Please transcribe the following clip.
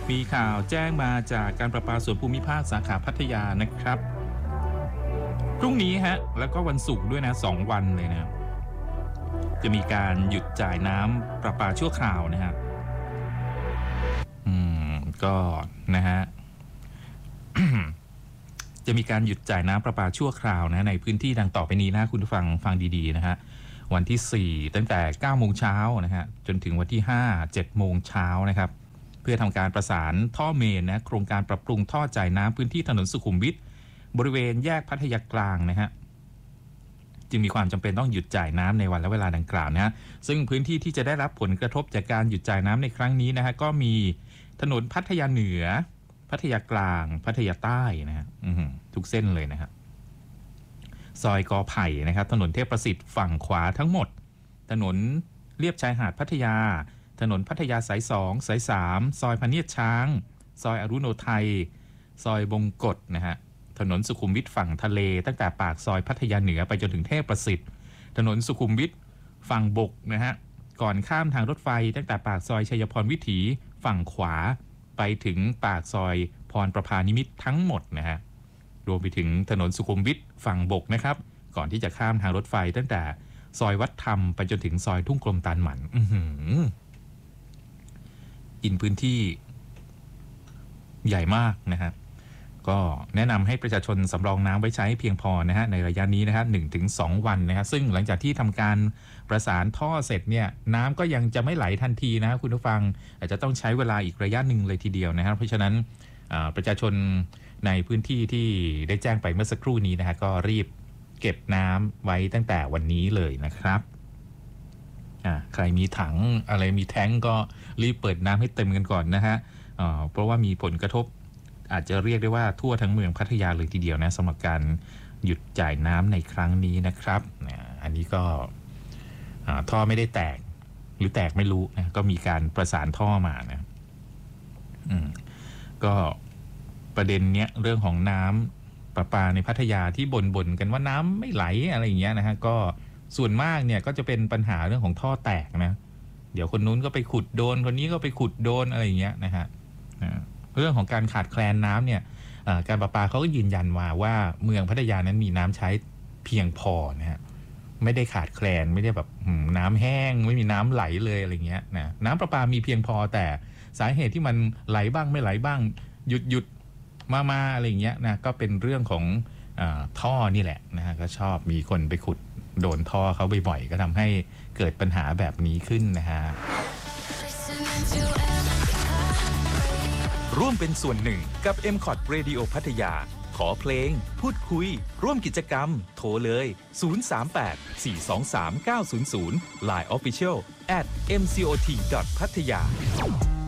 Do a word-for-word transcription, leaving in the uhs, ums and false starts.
มีข่าวแจ้งมาจากการประปาส่วนภูมิภาคสาขาพัทยานะครับพรุ่งนี้ฮะแล้วก็วันศุกร์ด้วยนะสองวันเลยนะจะมีการหยุดจ่ายน้ำประปาชั่วคราวนะฮะอืมก็นะฮะ จะมีการหยุดจ่ายน้ำประปาชั่วคราวนะในพื้นที่ดังต่อไปนี้นะคุณผู้ฟังฟังดีๆนะฮะวันที่สี่ตั้งแต่เก้าโมงเช้านะฮะจนถึงวันที่ห้า เจ็ดโมงเช้านะครับเพื่อทำการประสานท่อเมนนะโครงการปรับปรุงท่อจ่ายน้ำพื้นที่ถนนสุขุมวิทบริเวณแยกพัทยากลางนะฮะจึงมีความจำเป็นต้องหยุดจ่ายน้ำในวันและเวลาดังกล่าวนะฮะซึ่งพื้นที่ที่จะได้รับผลกระทบจากการหยุดจ่ายน้ำในครั้งนี้นะฮะก็มีถนนพัทยาเหนือพัทยากลางพัทยาใต้นะฮะทุกเส้นเลยนะฮะซอยกอไผ่นะครับถนนเทพประสิทธิ์ฝั่งขวาทั้งหมดถนนเลียบชายหาดพัทยาถนนพัทยาสายสองสายสามซอยพเนียดช้างซอยอรุโนไทยซอยบงกฎนะฮะถนนสุขุมวิทฝั่งทะเลตั้งแต่ปากซอยพัทยาเหนือไปจนถึงเทพประสิทธิ์ถนนสุขุมวิทฝั่งบกนะฮะก่อนข้ามทางรถไฟตั้งแต่ปากซอยชัยพรวิถีฝั่งขวาไปถึงปากซอยพรประภานิมิตรทั้งหมดนะฮะรวมไปถึงถนนสุขุมวิทฝั่งบกนะครับก่อนที่จะข้ามทางรถไฟตั้งแต่ซอยวัดธรรมไปจนถึงซอยทุ่งกลมตาลหมันกินพื้นที่ใหญ่มากนะฮะก็แนะนำให้ประชาชนสำรองน้ำไว้ใช้เพียงพอนะฮะในระยะนี้นะฮะ หนึ่งถึงสอง วันนะฮะซึ่งหลังจากที่ทำการประสานท่อเสร็จเนี่ยน้ำก็ยังจะไม่ไหลทันทีนะคุณผู้ฟังอาจจะต้องใช้เวลาอีกระยะหนึ่งเลยทีเดียวนะครับเพราะฉะนั้นประชาชนในพื้นที่ที่ได้แจ้งไปเมื่อสักครู่นี้นะฮะก็รีบเก็บน้ำไว้ตั้งแต่วันนี้เลยนะครับอ่าใครมีถังอะไรมีแท้งก็รีบเปิดน้ำให้เต็มกันก่อนนะฮะเพราะว่ามีผลกระทบอาจจะเรียกได้ว่าทั่วทั้งเมืองพัทยาเลยทีเดียวนะสำหรับการหยุดจ่ายน้ำในครั้งนี้นะครับอันนี้ก็ท่อไม่ได้แตกหรือแตกไม่รู้นะก็มีการประสานท่อมานะอืมก็ประเด็นเนี้ยเรื่องของน้ำประปาในพัทยาที่บ่นๆกันว่าน้ำไม่ไหลอะไรอย่างเงี้ยนะฮะก็ส่วนมากเนี่ยก็จะเป็นปัญหาเรื่องของท่อแตกนะเดี๋ยวคนนู้นก็ไปขุดโดนคนนี้ก็ไปขุดโดนอะไรอย่างเงี้ยนะฮะเรื่องของการขาดแคลนน้ำเนี่ยการประปาเขาก็ยืนยันมาว่าเมืองพัทยานั้นมีน้ำใช้เพียงพอนะฮะไม่ได้ขาดแคลนไม่ได้แบบน้ำแห้งไม่มีน้ำไหลเลยอะไรเงี้ยนะน้ำประปามีเพียงพอแต่สาเหตุที่มันไหลบ้างไม่ไหลบ้างหยุดหยุดมามาอะไรเงี้ยนะก็เป็นเรื่องของอ่าท่อนี่แหละนะฮะก็ชอบมีคนไปขุดโดนท่อเขาบ่อยๆก็ทำให้เกิดปัญหาแบบนี้ขึ้นนะฮะร่วมเป็นส่วนหนึ่งกับ เอ็ม คอท Radio พัทยาขอเพลงพูดคุยร่วมกิจกรรมโทรเลยศูนย์ สาม แปด สี่ สอง สาม เก้า ศูนย์ ศูนย์ ไลน์ Official แอท เอ็ม ซี โอ ที ดอท พัทยา